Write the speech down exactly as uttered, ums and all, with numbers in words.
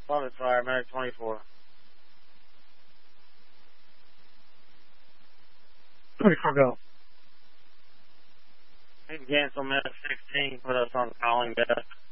Plummet fire, Medic twenty-four. twenty-four, go. Need to cancel Medic sixteen, put us on calling desk.